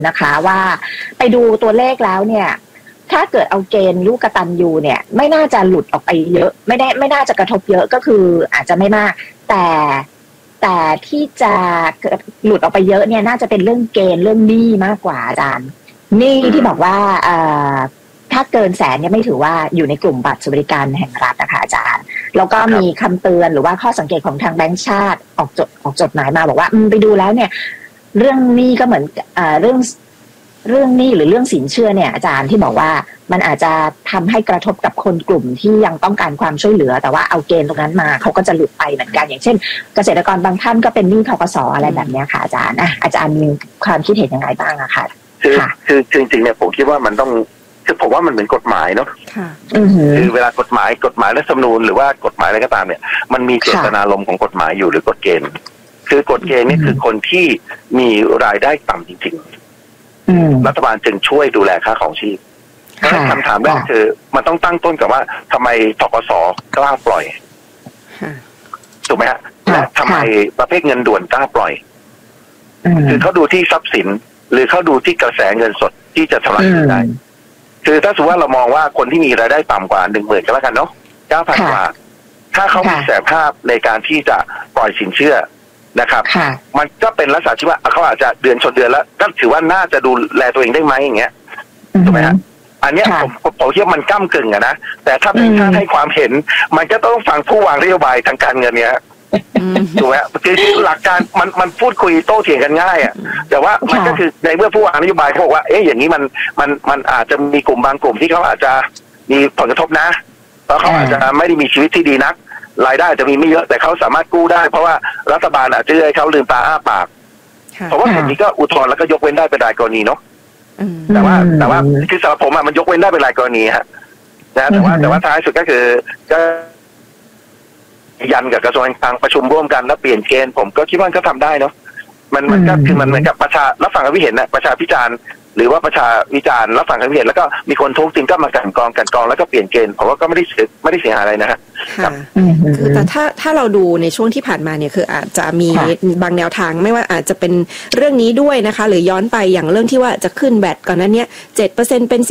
นะคะว่าไปดูตัวเลขแล้วเนี่ยถ้าเกิดเอาเกณฑ์ลูกกตัญญูเนี่ยไม่น่าจะหลุดออกไปเยอะไม่น่าจะกระทบเยอะก็คืออาจจะไม่มากแต่ที่จะหลุดออกไปเยอะเนี่ยน่าจะเป็นเรื่องเกณฑ์เรื่องหนี้มากกว่าอาจารย์หนี้ที่บอกว่าถ้าเกิน100,000เนี่ยไม่ถือว่าอยู่ในกลุ่มบัตรสวัสดิการแห่งรัฐนะคะอาจารย์แล้วก็มีคำเตือนหรือว่าข้อสังเกตของทางแบงก์ชาติออกจดหมายมาบอกว่าไปดูแล้วเนี่ยเรื่องหนี้ก็เหมือนเรื่องหนี้หรือเรื่องสินเชื่อเนี่ยอาจารย์ที่บอกว่ามันอาจจะทำให้กระทบกับคนกลุ่มที่ยังต้องการความช่วยเหลือแต่ว่าเอาเกณฑ์ตรงนั้นมาเขาก็จะหลุดไปเหมือนกันอย่างเช่นเกษตรกรบางท่านก็เป็นหนี้ธกส.อะไรแบบนี้ค่ะอาจารย์อาจารย์มีความคิดเห็นยังไงบ้างอะค่ะคือจริงๆเนี่ยผมคิดว่ามันต้องคือผมว่ามันเหมือนกฎหมายเนาะคือเวลากฎหมายรัฐธรรมนูญหรือว่ากฎหมายอะไรก็ตามเนี่ยมันมีเจตนารมณ์ของกฎหมายอยู่หรือกฎเกณฑ์คือกฎเกณฑ์นี่คือคนที่มีรายได้ต่ำจริงๆรัฐบาลจึงช่วยดูแลค่าของชีพคำถามแรกคือมันต้องตั้งต้นกับว่าทำไมธกส.กล้าปล่อยถูกไหมฮะและทำไมประเภทเงินด่วนกล้าปล่อยคือเขาดูที่ทรัพย์สินหรือเขาดูที่กระแสเงินสดที่จะชำระคืนได้คือถ้าสมมติว่าเรามองว่าคนที่มีรายได้ต่ำกว่า 10,000 ก็แล้วกันเนาะ 9,000 กว่าถ้าเขามีศักยภาพในการที่จะปล่อยสินเชื่อนะครับมันก็เป็นลักษณะที่ว่าเขาอาจจะเดือนชนเดือนแล้วก็ถือว่าน่าจะดูแลตัวเองได้ไหมอย่างเงี้ยถูกไหมฮะอันนี้ผมคิดว่ามันก้ำกึ่งอะนะแต่ถ้าเป็นท่านให้ความเห็นมันก็ต้องฟังผู้วางนโยบายทางการเงินเนี้ยถูกไหมคือหลักการมันพูดคุยโต้เถียงกันง่ายอ่ะแต่ว่ามันก็คือในเมื่อผู้วางนโยบายเขาบอกว่าอย่างนี้มันอาจจะมีกลุ่มบางกลุ่มที่เขาอาจจะมีผลกระทบนะเพราะเขาอาจจะไม่ได้มีชีวิตที่ดีนักรายได้จะมีไม่เยอะแต่เขาสามารถกู้ได้เพราะว่ารัฐบาลอาจจะให้เขาลืมตาอ้าปากเพราะว่าแบบนี้ก็อุทธรณ์แล้วก็ยกเว้นได้เป็นรายกรณีเนาะแต่ว่าคือสำหรับผมมันยกเว้นได้เป็นรายกรณีฮะนะแต่ว่าท้ายสุดก็คือก็ยันกับกระทรวงการคลังประชุมร่วมกันแล้วเปลี่ยนเกณฑ์ผมก็คิดว่าก็ทำได้เนาะมันก็คือมันเหมือนกับประชารับฟังความคิดเห็นนะประชาพิจารณ์หรือว่าประชาวิจารณ์รับฟังความคิดเห็นแล้วก็มีคนทุกข์จริงก็มากันกองแล้วก็เปลี่ยนเกณฑ์ผมว่าก็ไม่ได้เสียหายอะไรนะฮะคือแต่ถ้าเราดูในช่วงที่ผ่านมาเนี่ยคืออาจจะมีบางแนวทางไม่ว่าอาจจะเป็นเรื่องนี้ด้วยนะคะหรือย้อนไปอย่างเรื่องที่ว่าจะขึ้นแบตก่อนนั้นเนี่ย 7% เป็น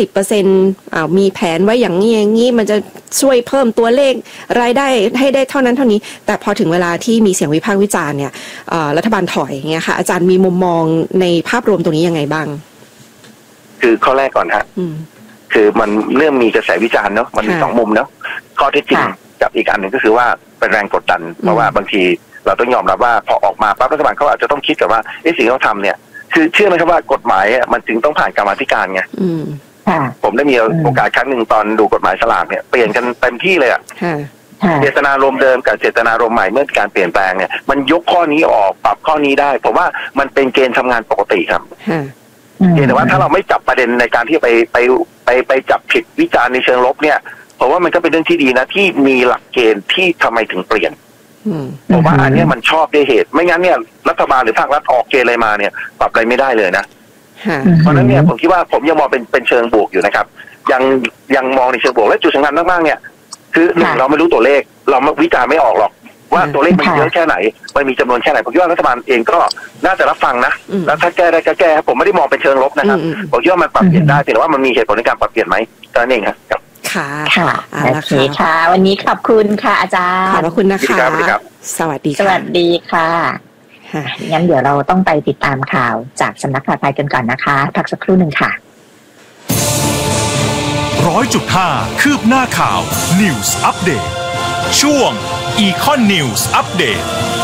10% มีแผนไว้อย่างนี้มันจะช่วยเพิ่มตัวเลขรายได้ให้ได้เท่านั้นเท่านี้แต่พอถึงเวลาที่มีเสียงวิพากษ์วิจารณ์เนี่ยรัฐบาลถอยอย่างเงี้ยค่ะอาจารย์มีมุมมองในภาพรวมตรงนี้ยังไงบ้างคือข้อแรกก่อนฮะคือมันเรื่องมีกระแสวิจารณ์เนาะมันมี2 มุมเนาะข้อที่จริงกับอีกอันหนึ่งก็คือว่าเป็นแรงกดดันเพราะว่าบางทีเราต้องยอมรับว่าพอออกมาปั๊บรัฐบาลเขาอาจจะต้องคิดกับว่าสิ่งที่เขาทำเนี่ยคือเชื่อไหมครับว่ากฎหมายมันจึงต้องผ่านกรรมาธิการไงผมได้มีโอกาสครั้งหนึ่งตอนดูกฎหมายสลากเนี่ยเปลี่ยนกันเต็มที่เลยเจตนารมณ์เดิมกับเจตนารมณ์ใหม่เมื่อการเปลี่ยนแปลงเนี่ยมันยกข้อนี้ออกปรับข้อนี้ได้ผมว่ามันเป็นเกณฑ์ทำงานปกติครับแต่ว่าถ้าเราไม่จับประเด็นในการที่ไปจับผิดวิจารณ์ในเชิงลบเนี่ยผมว่ามันก็เป็นเรื่องที่ดีนะที่มีหลักเกณฑ์ที่ทำไมถึงเปลี่ยนผมว่าอันนี้มันชอบด้วยเหตุไม่งั้นเนี่ยรัฐบาลหรือภาครัฐออกเกณฑ์อะไรมาเนี่ยปรับอะไรไม่ได้เลยนะเพราะนั้นเนี่ยผมคิดว่าผมยังมองเป็นเชิงบวกอยู่นะครับยังมองในเชิงบวกและจุดสำคัญมากๆเนี่ยคือเราไม่รู้ตัวเลขเราวิจารณ์ไม่ออกหรอกว่าตัวเลขมันเยอะแค่ไหนมันมีจำนวนแค่ไหนผมคิดว่ารัฐบาลเองก็น่าจะรับฟังนะแล้วถ้าแก้ได้ก็แก้ผมไม่ได้มองเป็นเชิงลบนะครับผมคิดว่ามันปรับเปลี่ยนได้แต่ว่ามันมีเหตุผลในการปรับเปลี่ยนไหมก็นั่นเองครับค่ะโอเคค่ะวันนี้ขอบคุณค่ะอาจารย์ขอบคุณนะคะสวัสดีค่ะงั้นเดี๋ยวเราต้องไปติดตามข่าวจากสำนักข่าวไทยกันก่อนนะคะพักสักครู่หนึ่งค่ะ 100.5 คืบหน้าข่าว News Update ช่วง Econ News Update